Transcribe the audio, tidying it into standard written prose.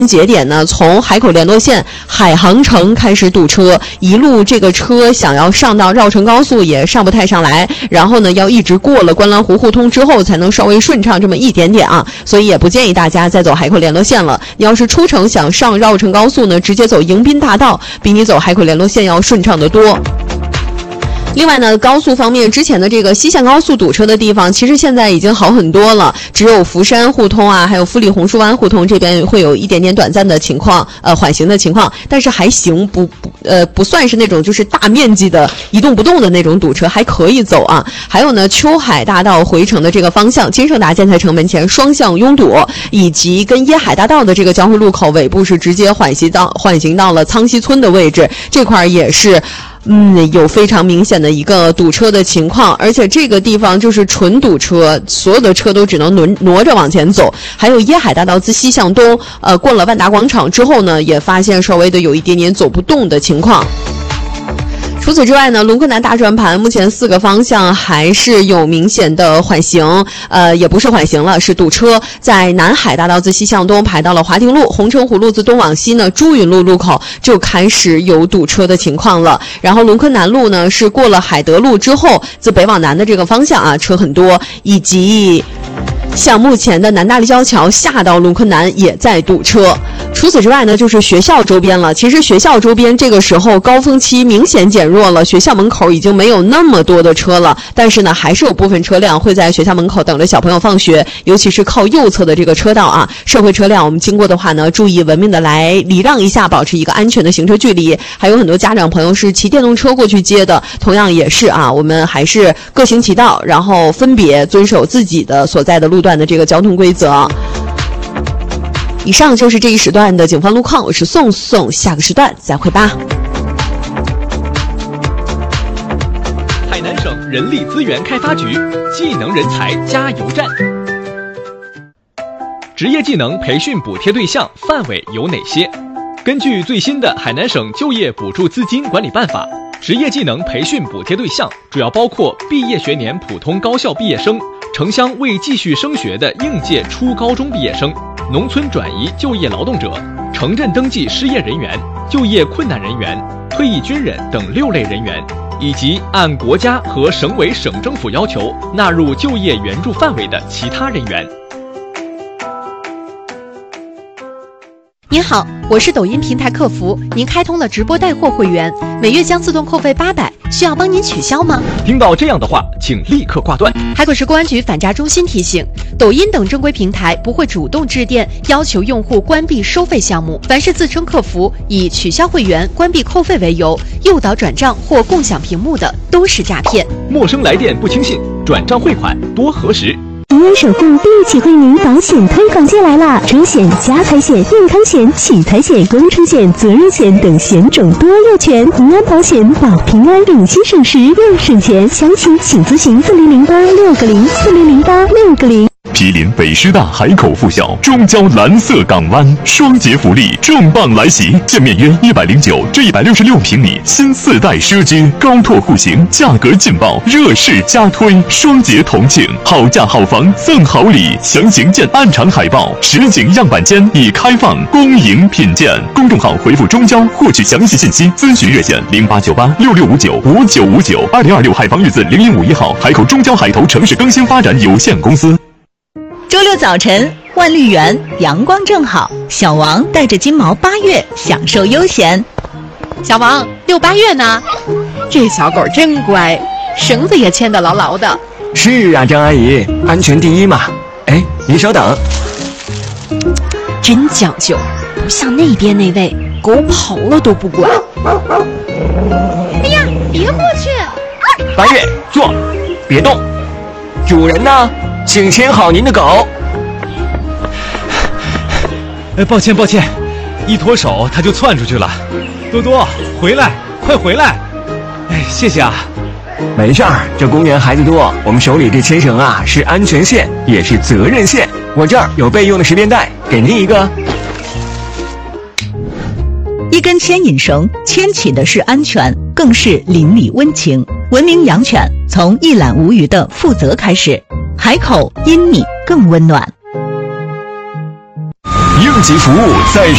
节点呢，从海口联络线海航城开始堵车，一路这个车想要上到绕城高速也上不太上来，然后呢要一直过了观澜湖互通之后才能稍微顺畅这么一点点啊，所以也不建议大家再走海口联络线了。你要是出城想上绕城高速呢，直接走迎宾大道，比你走海口联络线要顺畅得多。另外呢，高速方面，之前的这个西线高速堵车的地方，其实现在已经好很多了。只有福山互通啊，还有富力红树湾互通这边会有一点点短暂的情况，缓行的情况，但是还行，不算是那种就是大面积的一动不动的那种堵车，还可以走啊。还有呢，秋海大道回城的这个方向，金盛达建材城门前双向拥堵，以及跟椰海大道的这个交汇路口尾部是直接缓行到了苍溪村的位置，这块也是。有非常明显的一个堵车的情况，而且这个地方就是纯堵车，所有的车都只能挪着往前走。还有椰海大道自西向东，过了万达广场之后呢，也发现稍微的有一点点走不动的情况。除此之外呢，龙昆南大转盘目前4个方向还是有明显的缓行，也不是缓行了，是堵车。在南海大道自西向东排到了华亭路，红城湖路自东往西呢，朱允路路口就开始有堵车的情况了。然后龙昆南路呢是过了海德路之后，自北往南的这个方向啊，车很多，以及像目前的南大立交桥下到龙昆南也在堵车。除此之外呢，就是学校周边了。其实学校周边这个时候高峰期明显减弱了，学校门口已经没有那么多的车了，但是呢，还是有部分车辆会在学校门口等着小朋友放学，尤其是靠右侧的这个车道啊。社会车辆我们经过的话呢，注意文明的来礼让一下，保持一个安全的行车距离。还有很多家长朋友是骑电动车过去接的，同样也是啊，我们还是各行其道，然后分别遵守自己的所在的路段的这个交通规则。以上就是这一时段的警方路况，我是宋，下个时段再会吧。 海南省人力资源开发局技能人才加油站。职业技能培训补贴对象范围有哪些？根据最新的海南省就业补助资金管理办法，职业技能培训补贴对象主要包括毕业学年普通高校毕业生、城乡未继续升学的应届初高中毕业生、农村转移就业劳动者、城镇登记失业人员、就业困难人员、退役军人等6类人员，以及按国家和省委省政府要求纳入就业援助范围的其他人员。 您好，我是抖音平台客服，您开通了直播带货会员，每月将自动扣费800，需要帮您取消吗？ 听到这样的话，请立刻挂断。 海口市公安局反诈中心提醒，抖音等正规平台不会主动致电要求用户关闭收费项目，凡是自称客服以取消会员、关闭扣费为由诱导转账或共享屏幕的，都是诈骗。 陌生来电不轻信，转账汇款多核实。 平安守护第一起惠民保险推广季来了，车险、家财险、健康险、取财险、工程险、责任险等险种多又全。平安保险保平安，领先省时又省钱。详情请咨询4008-6604008-660。 毗邻北师大海口附小中交蓝色港湾，双节福利重磅来袭，建面约109至166平米新4代奢居，高拓户型，价格劲爆，热势加推，双节同庆，好价好房赠好礼，详情见暗场海报。实景样板间已开放，恭迎品鉴。公众号回复中交获取详细信息，咨询热线089866595959，2026海防日子0151号，海口中交海投城市更新发展有限公司。 周六早晨，万绿园阳光正好，小王带着金毛8月享受悠闲。 小王遛8月呢，这小狗真乖，绳子也牵得牢牢的。 是啊，张阿姨，安全第一嘛。哎，您稍等。 真讲究，不像那边那位，狗跑了都不管。哎呀，别过去 ！8月，坐，别动。主人呢？请牵好您的狗。 抱歉，一脱手它就窜出去了。多多，回来，快回来！谢谢啊。 没事儿，这公园孩子多，我们手里这牵绳啊是安全线，也是责任线。我这儿有备用的10连带，给您一个。 一根牵引绳，牵起的是安全，更是邻里温情。文明养犬，从一览无余的负责开始。海口因你更温暖。 应急服务在